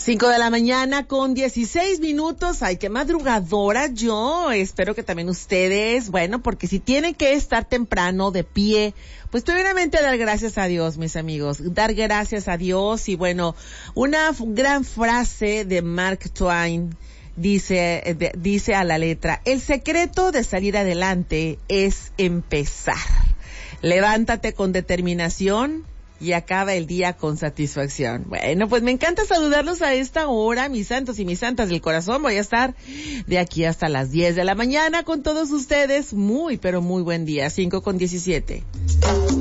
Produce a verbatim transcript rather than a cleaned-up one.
Cinco de la mañana con dieciséis minutos. Ay, qué madrugadora yo. Espero que también ustedes, bueno, porque si tienen que estar temprano de pie, pues primeramente dar gracias a Dios, mis amigos. Dar gracias a Dios. Y bueno, una f- gran frase de Mark Twain dice, de, dice a la letra: el secreto de salir adelante es empezar. Levántate con determinación y acaba el día con satisfacción. Bueno, pues me encanta saludarlos a esta hora, mis santos y mis santas del corazón. Voy a estar de aquí hasta las diez de la mañana con todos ustedes. Muy, pero muy buen día. Cinco con diecisiete.